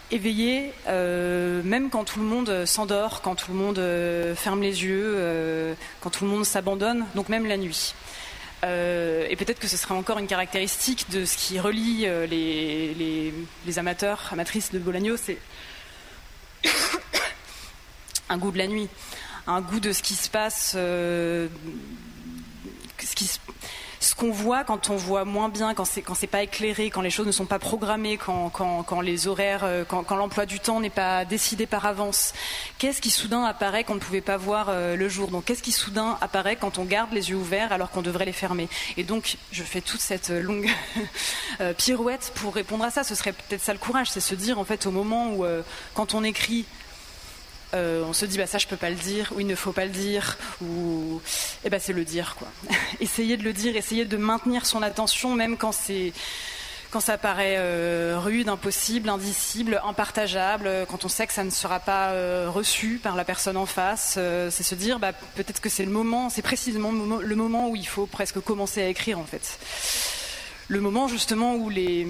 [SPEAKER 3] éveillé, même quand tout le monde s'endort, quand tout le monde ferme les yeux, quand tout le monde s'abandonne, donc même la nuit. Et peut-être que ce serait encore une caractéristique de ce qui relie les amateurs, amatrices de Bolaño, c'est un goût de la nuit, un goût de ce qui se passe, ce qu'on voit quand on voit moins bien, quand c'est pas éclairé, quand les choses ne sont pas programmées, quand les horaires, quand l'emploi du temps n'est pas décidé par avance. Qu'est-ce qui soudain apparaît qu'on ne pouvait pas voir le jour? Donc qu'est-ce qui soudain apparaît quand on garde les yeux ouverts alors qu'on devrait les fermer? Et donc je fais toute cette longue pirouette pour répondre à ça. Ce serait peut-être ça le courage, c'est se dire en fait au moment où quand on écrit, on se dit ça je peux pas le dire, ou il ne faut pas le dire, ou c'est le dire quoi. Essayer de le dire, essayer de maintenir son attention même quand ça paraît rude, impossible, indicible, impartageable, quand on sait que ça ne sera pas reçu par la personne en face, c'est se dire peut-être que c'est le moment, c'est précisément le moment où il faut presque commencer à écrire en fait. Le moment justement où les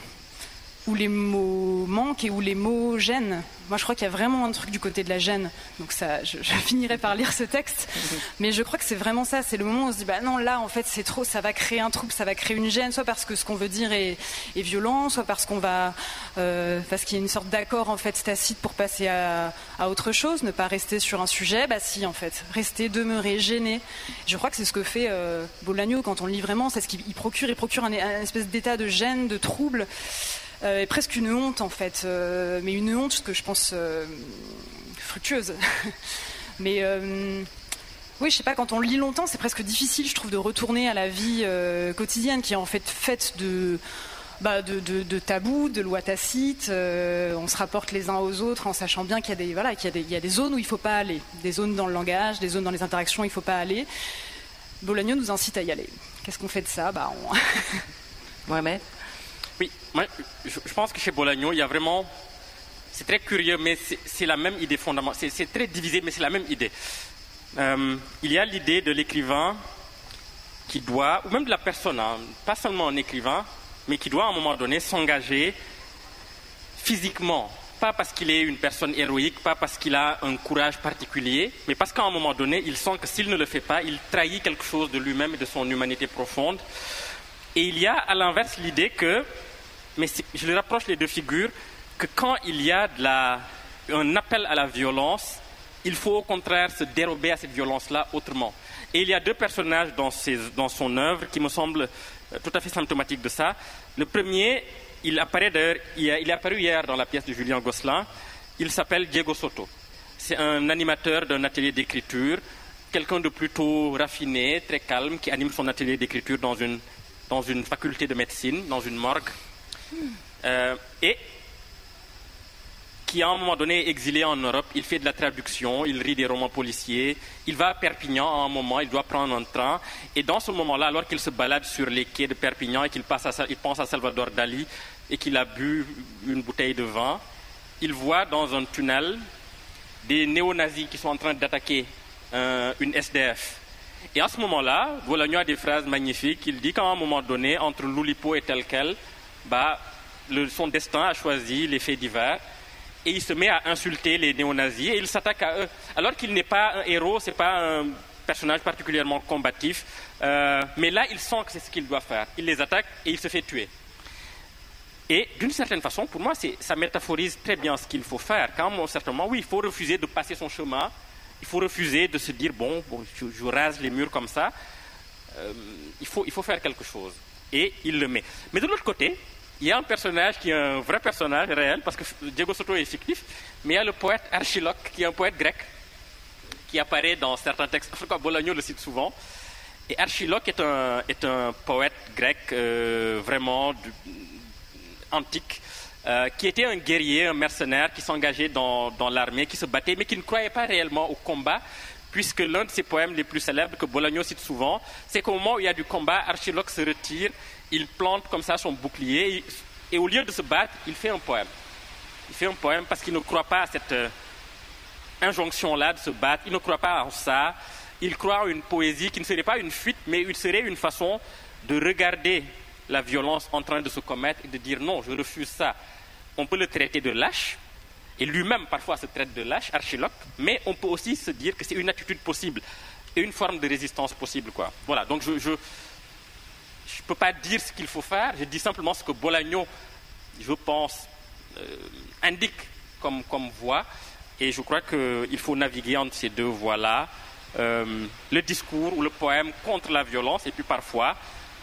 [SPEAKER 3] mots manquent et où les mots gênent. Moi, je crois qu'il y a vraiment un truc du côté de la gêne. Donc ça, je finirai par lire ce texte. Mais je crois que c'est vraiment ça. C'est le moment où on se dit, non, là, en fait, c'est trop, ça va créer un trouble, ça va créer une gêne, soit parce que ce qu'on veut dire est violent, soit parce qu'il y a une sorte d'accord, en fait, tacite pour passer à autre chose, ne pas rester sur un sujet. Si, en fait, rester, demeurer, gêner. Je crois que c'est ce que fait Bolaño quand on le lit vraiment. C'est ce qu'il procure. Il procure un espèce d'état de gêne, de trouble. Et presque une honte en fait, mais une honte que je pense fructueuse. Mais oui, je sais pas, quand on lit longtemps, c'est presque difficile, je trouve, de retourner à la vie quotidienne qui est en fait faite de tabous, de lois tacites. On se rapporte les uns aux autres en sachant bien qu'il y a des zones où il faut pas aller, des zones dans le langage, des zones dans les interactions où il faut pas aller. Bolaño nous incite à y aller. Qu'est-ce qu'on fait de ça?
[SPEAKER 2] Mohamed.
[SPEAKER 4] Oui, moi, je pense que chez Bolaño, il y a vraiment... C'est très curieux, mais c'est la même idée fondamentale. C'est très divisé, mais c'est la même idée. Il y a l'idée de l'écrivain qui doit, ou même de la personne, pas seulement un écrivain, mais qui doit à un moment donné s'engager physiquement. Pas parce qu'il est une personne héroïque, pas parce qu'il a un courage particulier, mais parce qu'à un moment donné, il sent que s'il ne le fait pas, il trahit quelque chose de lui-même et de son humanité profonde. Et il y a à l'inverse l'idée que, mais je le rapproche les deux figures, que quand il y a un appel à la violence, il faut au contraire se dérober à cette violence-là autrement. Et il y a deux personnages dans son œuvre qui me semblent tout à fait symptomatiques de ça. Le premier, il est apparu hier dans la pièce de Julien Gosselin, il s'appelle Diego Soto. C'est un animateur d'un atelier d'écriture, quelqu'un de plutôt raffiné, très calme, qui anime son atelier d'écriture dans une faculté de médecine, dans une morgue, et qui à un moment donné est exilé en Europe. Il fait de la traduction, il lit des romans policiers, il va à Perpignan à un moment, il doit prendre un train, et dans ce moment-là, alors qu'il se balade sur les quais de Perpignan et qu'il pense à Salvador Dali et qu'il a bu une bouteille de vin, il voit dans un tunnel des néo-nazis qui sont en train d'attaquer une SDF. Et à ce moment-là, Bolaño a des phrases magnifiques. Il dit qu'à un moment donné, entre l'Oulipo et tel quel, son destin a choisi les faits divers. Et il se met à insulter les néo-nazis et il s'attaque à eux. Alors qu'il n'est pas un héros, c'est pas un personnage particulièrement combatif. Mais là, il sent que c'est ce qu'il doit faire. Il les attaque et il se fait tuer. Et d'une certaine façon, pour moi, ça métaphorise très bien ce qu'il faut faire. Certainement, oui, il faut refuser de passer son chemin. Il faut refuser de se dire, je rase les murs comme ça. Il faut faire quelque chose. Et il le met. Mais de l'autre côté, il y a un personnage qui est un vrai personnage réel, parce que Diego Soto est fictif, mais il y a le poète Archiloque, qui est un poète grec, qui apparaît dans certains textes. En tout cas, Bolaño le cite souvent. Et Archiloque est un poète grec vraiment antique, qui était un guerrier, un mercenaire, qui s'engageait dans l'armée, qui se battait, mais qui ne croyait pas réellement au combat, puisque l'un de ses poèmes les plus célèbres, que Bolaño cite souvent, c'est qu'au moment où il y a du combat, Archiloque se retire, il plante comme ça son bouclier, et au lieu de se battre, il fait un poème. Il fait un poème parce qu'il ne croit pas à cette injonction-là de se battre, il ne croit pas en ça, il croit en une poésie qui ne serait pas une fuite, mais il serait une façon de regarder la violence en train de se commettre et de dire non, je refuse ça. on peut le traiter de lâche, et lui-même parfois se traite de lâche, Archiloque, mais on peut aussi se dire que c'est une attitude possible et une forme de résistance possible, quoi. Voilà, donc je ne peux pas dire ce qu'il faut faire, je dis simplement ce que Bolagno, je pense, indique comme voie, et je crois qu'il faut naviguer entre ces deux voies-là, le discours ou le poème contre la violence, et puis parfois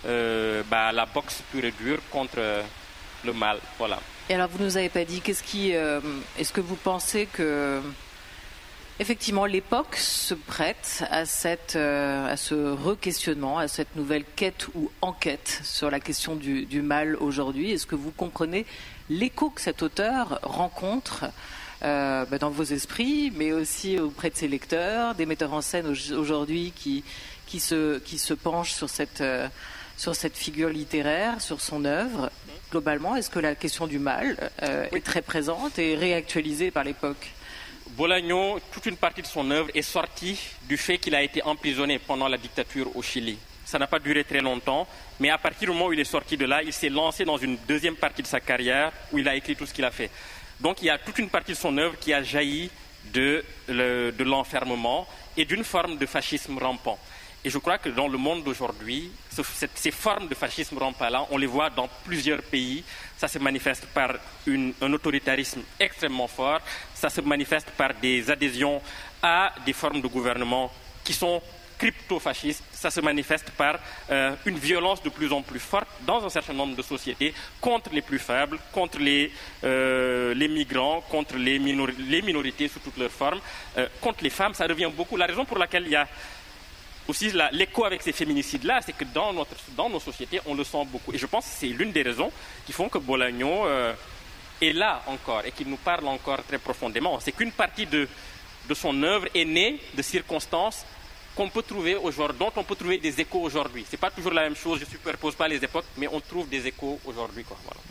[SPEAKER 4] la boxe pure et dure contre le mal, voilà.
[SPEAKER 2] Et alors, vous ne nous avez pas dit, est-ce que vous pensez que, effectivement, l'époque se prête à ce re-questionnement, à cette nouvelle quête ou enquête sur la question du mal aujourd'hui? Est-ce que vous comprenez l'écho que cet auteur rencontre dans vos esprits, mais aussi auprès de ses lecteurs, des metteurs en scène aujourd'hui qui se penchent sur cette figure littéraire, sur son œuvre? Globalement, est-ce que la question du mal est très présente et réactualisée par l'époque?
[SPEAKER 4] Bolagno, toute une partie de son œuvre est sortie du fait qu'il a été emprisonné pendant la dictature au Chili. Ça n'a pas duré très longtemps, mais à partir du moment où il est sorti de là, il s'est lancé dans une deuxième partie de sa carrière où il a écrit tout ce qu'il a fait. Donc il y a toute une partie de son œuvre qui a jailli de l'enfermement et d'une forme de fascisme rampant. Et je crois que dans le monde d'aujourd'hui, ces formes de fascisme rampant-là, on les voit dans plusieurs pays. Ça se manifeste par un autoritarisme extrêmement fort. Ça se manifeste par des adhésions à des formes de gouvernement qui sont crypto-fascistes. Ça se manifeste par une violence de plus en plus forte dans un certain nombre de sociétés contre les plus faibles, contre les migrants, contre les minorités sous toutes leurs formes, contre les femmes. Ça revient beaucoup. La raison pour laquelle il y a aussi l'écho avec ces féminicides-là, c'est que dans nos sociétés, on le sent beaucoup. Et je pense que c'est l'une des raisons qui font que Bolagno est là encore et qu'il nous parle encore très profondément. C'est qu'une partie de son œuvre est née de circonstances qu'on peut trouver aujourd'hui, dont on peut trouver des échos aujourd'hui. C'est pas toujours la même chose, je ne superpose pas les époques, mais on trouve des échos aujourd'hui, quoi. Voilà.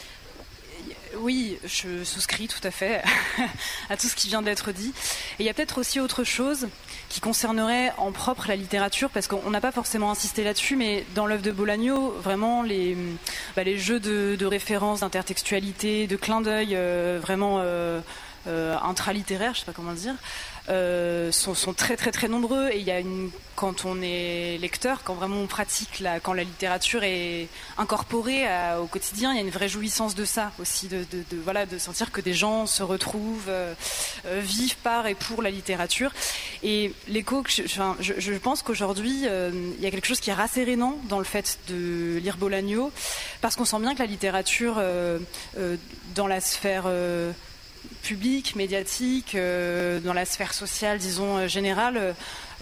[SPEAKER 3] Oui, je souscris tout à fait à tout ce qui vient d'être dit. Et il y a peut-être aussi autre chose qui concernerait en propre la littérature, parce qu'on n'a pas forcément insisté là-dessus, mais dans l'œuvre de Bolagno, vraiment les jeux de référence, d'intertextualité, de clin d'œil vraiment intralittéraires, je ne sais pas comment le dire, sont très très très nombreux. Et il y a quand on est lecteur, quand vraiment on pratique quand la littérature est incorporée au quotidien, il y a une vraie jouissance de ça aussi, de sentir que des gens se retrouvent, vivent par et pour la littérature. Et l'écho, je pense qu'aujourd'hui il y a quelque chose qui est rassérénant dans le fait de lire Bolagno, parce qu'on sent bien que la littérature dans la sphère public, médiatique, dans la sphère sociale, disons, générale,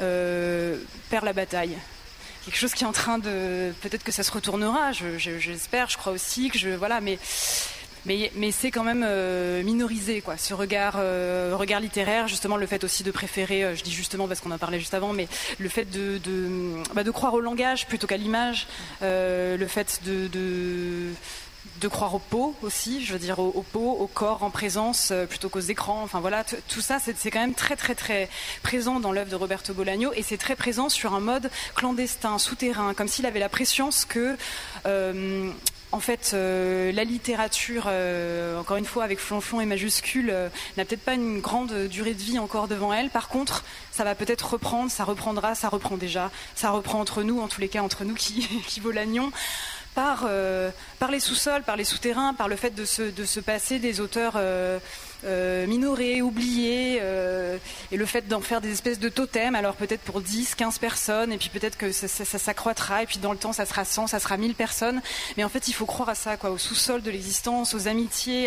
[SPEAKER 3] perd la bataille. Quelque chose qui est en train de... Peut-être que ça se retournera, j'espère, je crois aussi, mais c'est quand même minorisé, quoi, ce regard littéraire, justement le fait aussi de préférer, je dis justement parce qu'on en parlait juste avant, mais le fait de croire au langage plutôt qu'à l'image, le fait de croire au pot aussi, je veux dire au pot, au corps en présence plutôt qu'aux écrans. Enfin voilà, tout ça c'est quand même très très très présent dans l'œuvre de Roberto Bolagno, et c'est très présent sur un mode clandestin, souterrain, comme s'il avait la prescience que en fait, la littérature, encore une fois avec flonflon et majuscule, n'a peut-être pas une grande durée de vie encore devant elle. Par contre, ça va peut-être reprendre, ça reprendra, ça reprend déjà, ça reprend entre nous, en tous les cas entre nous qui Bolagnons, par les sous-sols, par les souterrains, par le fait de se passer des auteurs minorés, oubliés, et le fait d'en faire des espèces de totems, alors peut-être pour 10, 15 personnes, et puis peut-être que ça s'accroîtra, et puis dans le temps ça sera 100, ça sera 1000 personnes, mais en fait il faut croire à ça, quoi, au sous-sol de l'existence, aux amitiés,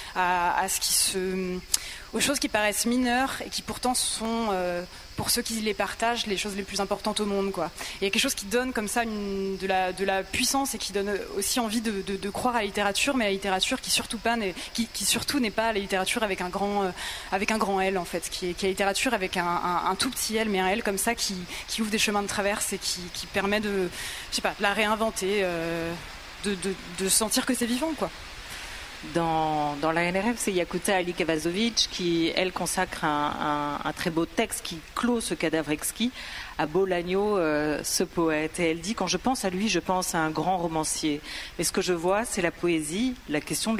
[SPEAKER 3] aux choses qui paraissent mineures et qui pourtant sont, pour ceux qui les partagent, les choses les plus importantes au monde, quoi. Il y a quelque chose qui donne comme ça de la puissance, et qui donne aussi envie de croire à la littérature, mais à la littérature qui surtout n'est pas la littérature avec un grand L, en fait, qui est la littérature avec un tout petit L, mais un L comme ça qui ouvre des chemins de traverse et qui permet de la réinventer, de sentir que c'est vivant, quoi.
[SPEAKER 2] Dans la NRF, c'est Yakuta Ali-Kavazovic qui, elle, consacre un très beau texte qui clôt ce cadavre exquis à Bolagno, ce poète. Et elle dit, quand je pense à lui, je pense à un grand romancier. Mais ce que je vois, c'est la poésie, la question de